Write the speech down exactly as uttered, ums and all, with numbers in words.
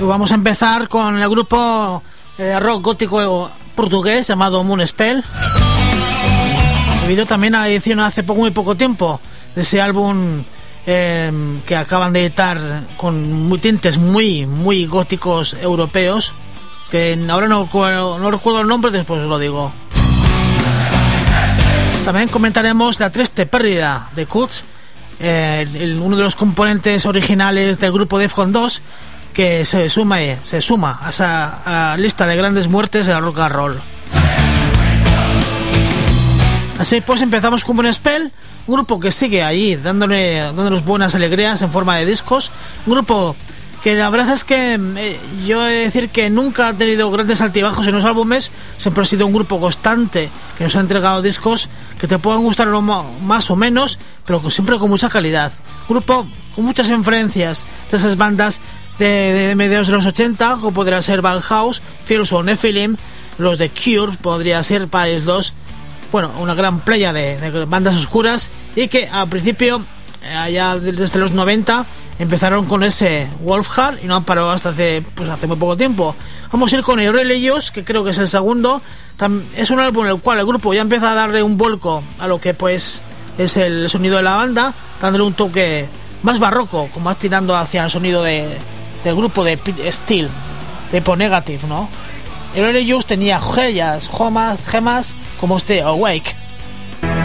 Vamos a empezar con el grupo de rock gótico portugués llamado Moonspell, debido también a la edición hace poco, muy poco tiempo de ese álbum eh, que acaban de editar con muy tintes muy muy góticos europeos, que ahora no, no recuerdo el nombre, después os lo digo. También comentaremos La triste pérdida de Kutz, eh, el, uno de los componentes originales del grupo Defcon dos, que se suma, se suma a esa a la lista de grandes muertes de la rock and roll. Así pues empezamos con Moonspell, un grupo que sigue ahí dándole, dándonos buenas alegrías en forma de discos, un grupo que la verdad es que eh, yo he de decir que nunca ha tenido grandes altibajos en los álbumes, siempre ha sido un grupo constante que nos ha entregado discos que te puedan gustar más o menos, pero siempre con mucha calidad. Un grupo con muchas influencias de esas bandas de, de mediados de los ochenta, como podría ser Bauhaus, Fears o Nephilim, los de Cure, podría ser Paris dos, bueno, una gran playa de, de bandas oscuras, y que al principio, allá desde los noventa, empezaron con ese Wolfheart y no han parado hasta hace, pues hace muy poco tiempo. Vamos a ir con Irreligious, que creo que es el segundo. Es un álbum en el cual el grupo ya empieza a darle un vuelco a lo que pues es el sonido de la banda, dándole un toque más barroco, como más tirando hacia el sonido de, del grupo de Pete Steele, de Type O Negative, ¿no? Irreligious tenía joyas, gemas, gemas como este Awake.